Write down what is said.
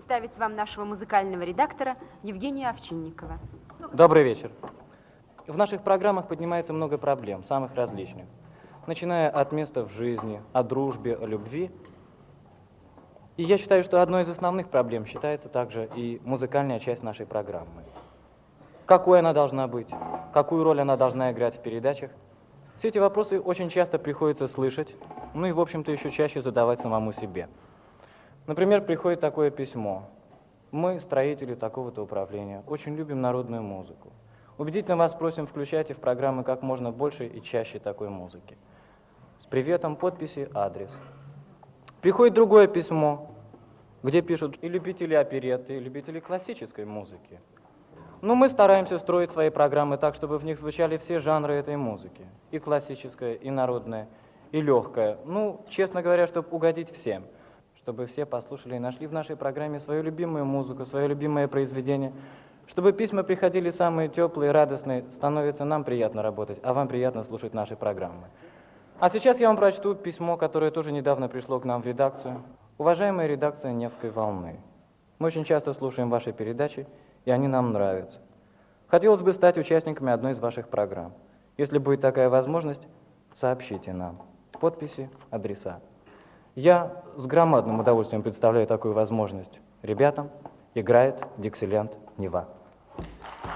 представить вам нашего музыкального редактора Евгения Овчинникова. Добрый вечер. В наших программах поднимается много проблем, самых различных. Начиная от места в жизни, о дружбе, о любви. И я считаю, что одной из основных проблем считается также и музыкальная часть нашей программы. Какой она должна быть, какую роль она должна играть в передачах. Все эти вопросы очень часто приходится слышать, ну и, в общем-то, еще чаще задавать самому себе. Например, приходит такое письмо. Мы, строители такого-то управления, очень любим народную музыку. Убедительно вас просим, включайте в программы как можно больше и чаще такой музыки. С приветом, подписи, адрес. Приходит другое письмо, где пишут и любители оперетты, и любители классической музыки. Но мы стараемся строить свои программы так, чтобы в них звучали все жанры этой музыки. И классическая, и народная, и легкая. Ну, честно говоря, чтобы угодить всем. Чтобы все послушали и нашли в нашей программе свою любимую музыку, свое любимое произведение. Чтобы письма приходили самые теплые, радостные. Становится нам приятно работать, а вам приятно слушать наши программы. А сейчас я вам прочту письмо, которое тоже недавно пришло к нам в редакцию. Уважаемая редакция «Невской волны», мы очень часто слушаем ваши передачи, и они нам нравятся. Хотелось бы стать участниками одной из ваших программ. Если будет такая возможность, сообщите нам. Подписи, адреса. Я с громадным удовольствием представляю такую возможность ребятам. Играет Диксиленд Нева.